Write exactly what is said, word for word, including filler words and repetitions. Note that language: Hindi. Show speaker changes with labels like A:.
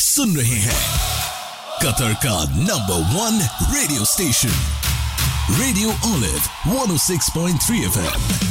A: सुन रहे हैं कतर का number one radio station radio olive one ओ six point three F M.